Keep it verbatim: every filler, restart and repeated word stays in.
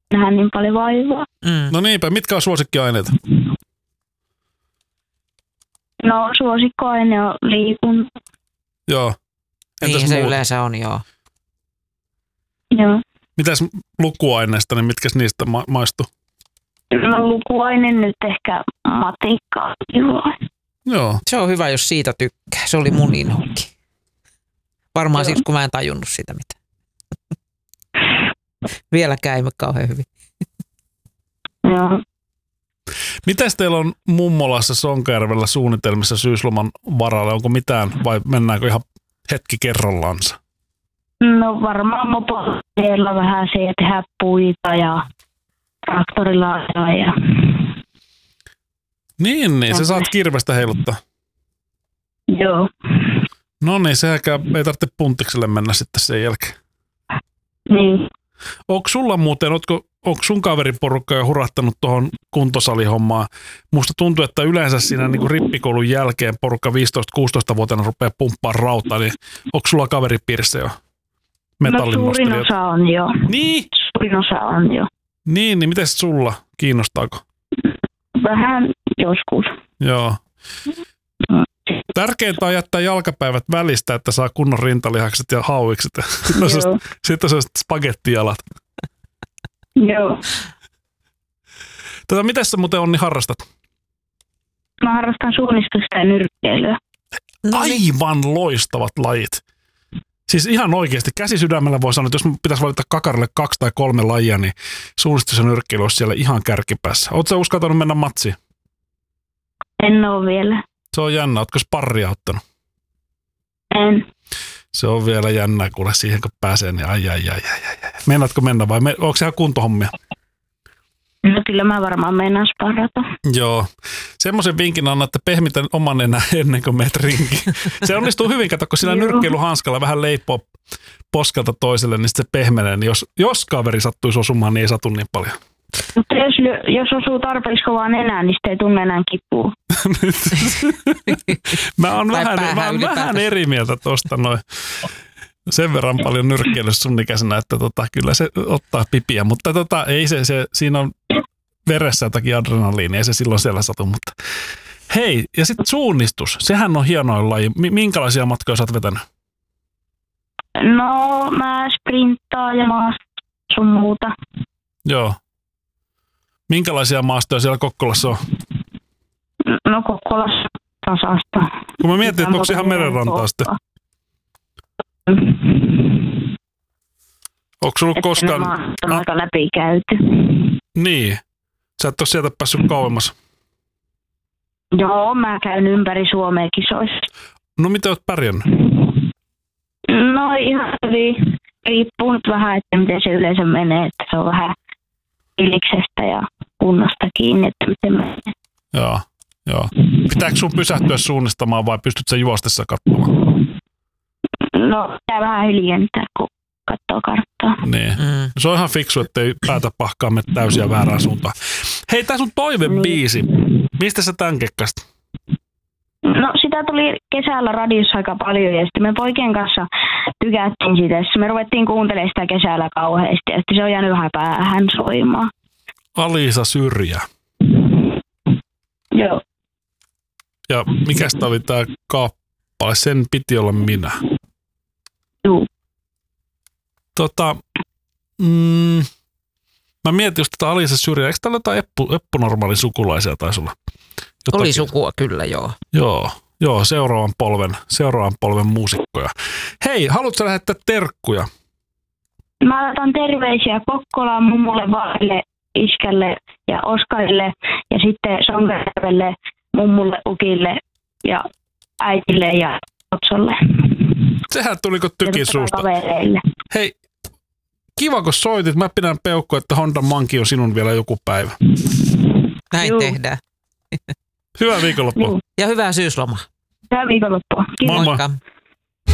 nähdä niin paljon vaivaa. Mm. No niinpä, mitkä on suosikkiaineita? No suosikkoaine on liikunta. Joo. Entäs niin se muut? yleensä on, joo. Joo. Mitäs lukuaineista, niin mitkäs niistä ma- maistuu? No lukuaine nyt ehkä matikkaa. Joo. Se on hyvä, jos siitä tykkää. Se oli mun inhokki. Varmaan Joo. siksi, kun mä en tajunnut sitä mitään. Vieläkään ei mene kauhean hyvin. Joo. Mitäs teillä on mummolassa Sonkajärvellä suunnitelmissa syysloman varalle? Onko mitään vai mennäänkö ihan hetki kerrallansa? No varmaan mopoteilla vähän se ja tehdä puita ja traktorilla ajaa ja... Niin, niin. Sä saat kirvestä heiluttaa. Joo. No niin, sehän ei tarvitse punttikselle mennä sitten sen jälkeen. Niin. Onko sulla muuten, onko, onko sun kaveriporukka jo hurahtanut tuohon kuntosalihommaan? Musta tuntuu, että yleensä siinä niin kuin rippikoulun jälkeen porukka viisitoista-kuusitoista-vuotiaana rupeaa pumppaan rautaa, niin onko sulla kaveripiirissä jo No metallin suurin nostelijat? osa on jo. Niin? Suurin osa on jo. Niin, niin miten sulla? Kiinnostaako? Vähän joskus. Joo. Tärkeintä on jättää jalkapäivät välistä, että saa kunnon rintalihakset ja hauikset. Sitten on Joo. sitten on spagettijalat. Joo. Tätä, miten sä muuten Onni harrastat? Mä harrastan suunnistusta ja nyrkkeilyä. No niin. Aivan loistavat lajit. Siis ihan oikeasti käsisydämellä voi sanoa, että jos pitäisi valita kakarille kaksi tai kolme lajia, niin suunnistus ja nyrkkeily olisi siellä ihan kärkipäässä. Ootko sä uskaltanut mennä matsiin? En oo vielä. Se on jännä. Ootko sparria ottanut? En. Se on vielä jännä, kuule siihen kun pääsee, niin ai ai ai ai ai. Meinaatko mennä vai me, onko se ihan kuntohommia? No kyllä mä varmaan meinaan sparrata. Joo. Semmoisen vinkin annan, että pehmitä oman enää ennen kuin meet rinkiin. Se onnistuu hyvin, kato, kun sillä Joo. nyrkkeilyhanskalla vähän leipoo poskelta toiselle, niin sitten se pehmenee. Niin jos, jos kaveri sattuisi osumaan, niin ei satu niin paljon. Mutta jos, lyö- jos osuu tarpeeksi kovaa nenää, niin sitten ei tunne enää kipua. Mä oon Tai vähän, päähän mä oon ylipäätänsä. vähän eri mieltä tuosta noin. Sen verran paljon nyrkkeilyssä sun ikäisenä, että tota, kyllä se ottaa pipiä, mutta tota, ei se, se, siinä on veressä jotakin adrenaliinia, ei se silloin siellä satu, mutta hei, ja sitten suunnistus, sehän on hienoin laji. M- minkälaisia matkoja sä oot vetänyt? No mä sprinttaan ja maasta sun muuta. Joo. Minkälaisia maastoja siellä Kokkolassa on? No Kokkolassa tasasta. Kun mä mietin, että onko se ihan merenrantaa sitten. Onko sulla koskaan... On aika läpi käyty. Niin. Sä et ole sieltä päässyt kauemmas. Joo, mä käyn ympäri Suomea kisoissa. No miten oot pärjännyt? No ihan hyvin. Riippuu nyt vähän, että miten se yleensä menee. Että se on vähän iliksestä ja kunnosta kiinni, että miten menee. Joo, joo. Pitääkö sun pysähtyä suunnistamaan vai pystyt sä juostessa katsomaan? No, pitää vähän hiljentää, kun katsoo karttaa. Niin. Mm. Se on ihan fiksu, ettei päätä pahkaa mene täysin väärään suuntaan. Hei, tää sun toivebiisi. Mistä sä tän kekkasit? No sitä tuli kesällä radiossa aika paljon ja sitten me poikien kanssa tykättiin sitä. Sitten me ruvettiin kuuntelemaan sitä kesällä kauheasti ja sitten se on jäänyt vähän päähän soimaan. Alisa Syrjä. Joo. Ja mikäs tää oli tää kappale? Sen piti olla minä. Juu. Tota, mm, mä mietin just tätä Alisa Syrjää. Eikö täällä jotain eppu, eppunormaalin sukulaisia taisi olla? Jotakin. Oli sukua kyllä, joo. Joo, joo, seuraavan polven, seuraavan polven muusikkoja. Hei, haluatko lähettää terkkuja? Mä laitan terveisiä Kokkolaan mummulle, vaarille, iskälle ja Oskarille ja sitten Sonkajärvelle, mummulle, ukille ja äitille ja Otsolle. Sehän tuli kuin tykin Ja suusta. kavereille. Hei, kiva kun soitit. Mä pidän peukkua, että Honda Manki on sinun vielä joku päivä. Näin Juu. tehdään. Hyvää viikonloppua. Juu. Ja hyvää syyslomaa. Hyvää viikonloppua. Kiitos. Moi moi. Moikka.